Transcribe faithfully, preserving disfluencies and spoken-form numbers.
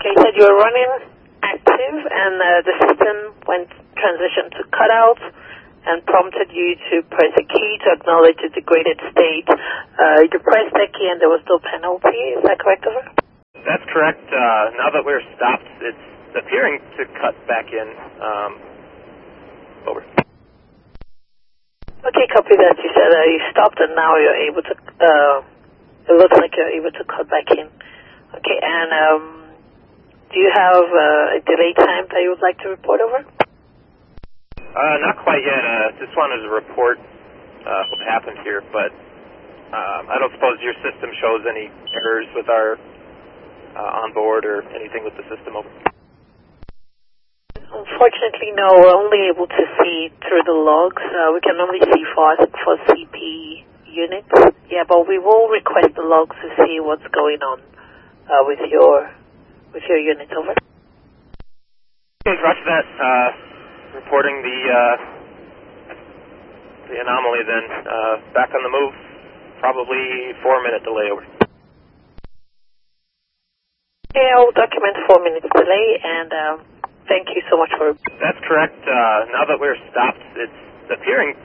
Okay, you said you were running active and uh, the system went transition to cutout and prompted you to press a key to acknowledge the degraded state. Uh, you pressed that key and there was no penalty. Is that correct, over? That's correct. Uh, now that we're stopped, it's appearing to cut back in. Um, over. Okay, copy that. You said uh, you stopped and now you're able to, uh, it looks like you're able to cut back in. Okay, and um, do you have uh, a delay time that you would like to report, over? Uh, not quite yet. Uh, just wanted to report uh, what happened here, but um, I don't suppose your system shows any errors with our uh, onboard or anything with the system, over. Unfortunately, no. We're only able to see through the logs. Uh, we can only see for for C P units. Yeah, but we will request the logs to see what's going on uh, with your with your unit, over. Okay, roger that. Uh, reporting the uh, the anomaly. Then uh, back on the move. Probably four minute delay, over. Yeah, I'll document four minutes delay and. Um, Thank you so much for... That's correct. Uh, now that we're stopped, it's appearing